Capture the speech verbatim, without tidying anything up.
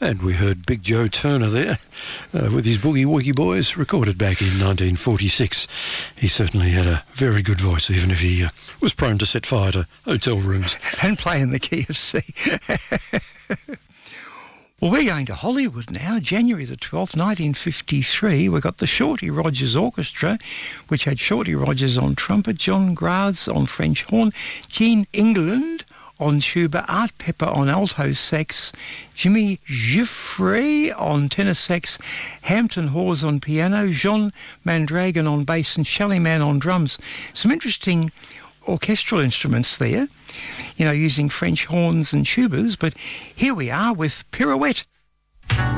And we heard Big Joe Turner there uh, with his Boogie Woogie Boys, recorded back in nineteen forty-six. He certainly had a very good voice, even if he uh, was prone to set fire to hotel rooms. And play in the key of C. Well, we're going to Hollywood now. January the twelfth, nineteen fifty-three, we got the Shorty Rogers Orchestra, which had Shorty Rogers on trumpet, John Graz on French horn, Gene England on tuba, Art Pepper on alto sax, Jimmy Giuffre on tenor sax, Hampton Hawes on piano, Jean Mandragon on bass and Shally Mann on drums. Some interesting orchestral instruments there, you know, using French horns and tubas, but here we are with Pirouette.